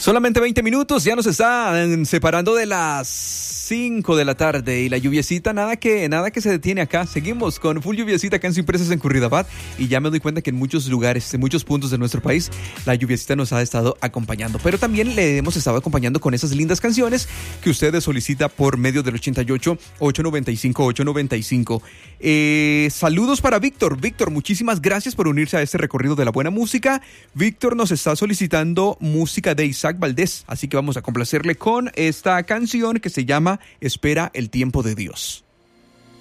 Solamente 20 minutos, ya nos están separando de las 5 de la tarde y la lluviecita, nada que se detiene acá. Seguimos con full lluviecita acá en Sin Presas en Curridabat y ya me doy cuenta que en muchos lugares, en muchos puntos de nuestro país, la lluviecita nos ha estado acompañando. Pero también le hemos estado acompañando con esas lindas canciones que ustedes solicita por medio del 88-895-895. Saludos para Víctor. Víctor, muchísimas gracias por unirse a este recorrido de la buena música. Víctor nos está solicitando música de Isaac Valdés, así que vamos a complacerle con esta canción que se llama Espera el tiempo de Dios.